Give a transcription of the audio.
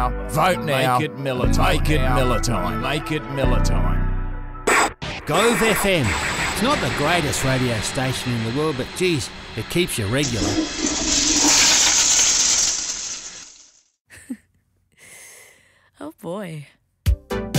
now. Vote now. Make it Miller time. Make it Miller time. Make it Miller time. Gove FM. It's not the greatest radio station in the world, but geez, it keeps you regular. Oh boy.